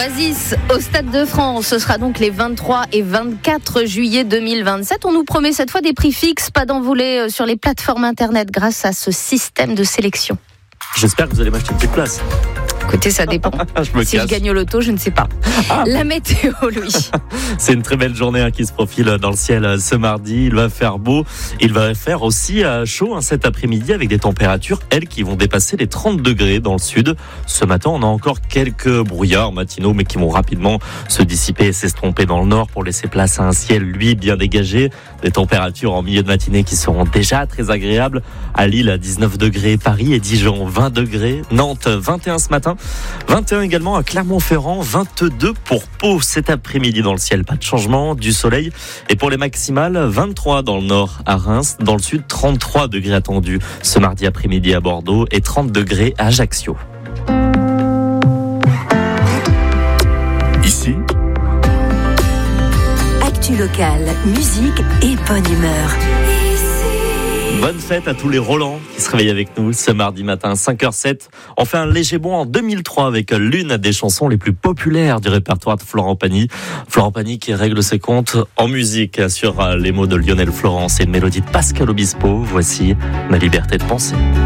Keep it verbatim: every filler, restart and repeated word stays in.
Oasis au Stade de France. Ce sera donc les vingt-trois et vingt-quatre juillet deux mille vingt-sept. On nous promet cette fois des prix fixes, pas d'envolée sur les plateformes internet grâce à ce système de sélection. J'espère que vous allez m'acheter une petite place. Écoutez, ça dépend. je me si casse. je gagne au loto, je ne sais pas. Ah. La météo, Louis. C'est une très belle journée hein, qui se profile dans le ciel ce mardi. Il va faire beau. Il va faire aussi chaud hein, cet après-midi avec des températures, elles, qui vont dépasser les trente degrés dans le sud. Ce matin, on a encore quelques brouillards matinaux, mais qui vont rapidement se dissiper et s'estomper dans le nord pour laisser place à un ciel, lui, bien dégagé. Des températures en milieu de matinée qui seront déjà très agréables. À Lille, dix-neuf degrés. Paris et Dijon, vingt degrés. Nantes, vingt et un ce matin. vingt et un également à Clermont-Ferrand, vingt-deux pour Pau cet après-midi dans le ciel. Pas de changement, du soleil. Et pour les maximales, vingt-trois dans le nord à Reims. Dans le sud, trente-trois degrés attendus ce mardi après-midi à Bordeaux et trente degrés à Ajaccio. Ici, actu locale, musique et bonne humeur. Bonne fête à tous les Roland qui se réveillent avec nous ce mardi matin, cinq heures sept. On fait un léger bond en deux mille trois avec l'une des chansons les plus populaires du répertoire de Florent Pagny. Florent Pagny qui règle ses comptes en musique sur les mots de Lionel Florence et une mélodie de Pascal Obispo. Voici Ma liberté de penser.